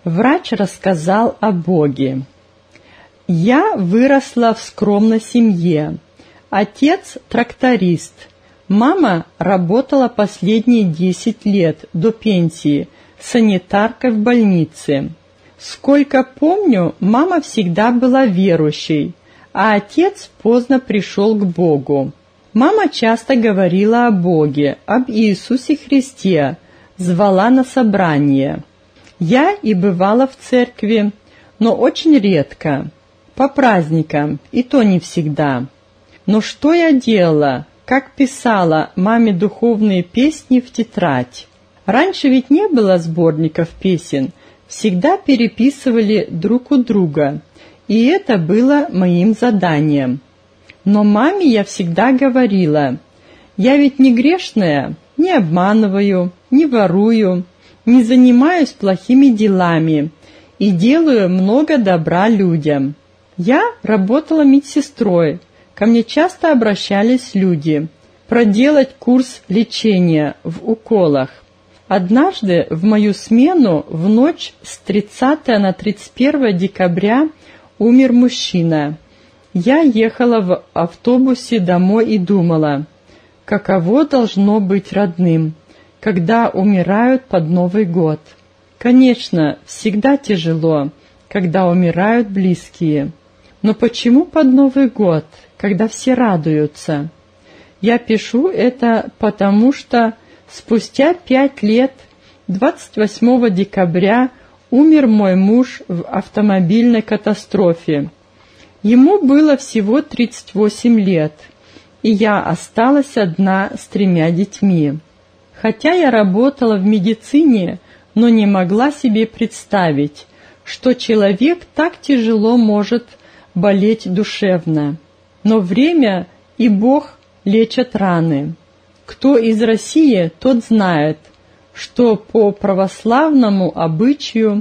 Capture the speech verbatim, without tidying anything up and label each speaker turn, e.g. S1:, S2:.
S1: Врач рассказал о Боге. Я выросла в скромной семье. Отец – тракторист. Мама работала последние десять лет до пенсии санитаркой в больнице. Сколько помню, мама всегда была верующей, а отец поздно пришел к Богу. Мама часто говорила о Боге, об Иисусе Христе, звала на собрание. Я и бывала в церкви, но очень редко, по праздникам, и то не всегда. Но что я делала, как писала маме духовные песни в тетрадь? Раньше ведь не было сборников песен, всегда переписывали друг у друга, и это было моим заданием. Но маме я всегда говорила: я ведь не грешная, не обманываю, не ворую, не занимаюсь плохими делами и делаю много добра людям. Я работала медсестрой, ко мне часто обращались люди проделать курс лечения в уколах. Однажды в мою смену в ночь с тридцатого на тридцать первое декабря умер мужчина. Я ехала в автобусе домой и думала, каково должно быть родным, когда умирают под Новый год. Конечно, всегда тяжело, когда умирают близкие. Но почему под Новый год, когда все радуются? Я пишу это потому, что спустя пять лет, двадцать восьмого декабря, умер мой муж в автомобильной катастрофе. Ему было всего тридцать восемь лет, и я осталась одна с тремя детьми. Хотя я работала в медицине, но не могла себе представить, что человек так тяжело может болеть душевно. Но время и Бог лечат раны. Кто из России, тот знает, что по православному обычаю